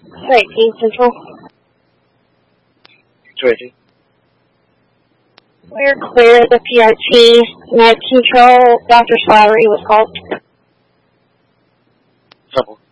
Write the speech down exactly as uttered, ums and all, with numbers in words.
nineteen Central. twenty. We're clear. The P R T net control. Doctor Slattery was called. Trouble.